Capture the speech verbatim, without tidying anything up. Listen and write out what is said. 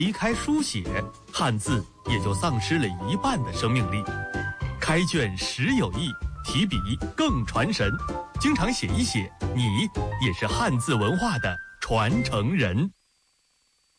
离开书写，汉字也就丧失了一半的生命力。开卷实有益，提笔更传神。经常写一写，你也是汉字文化的传承人。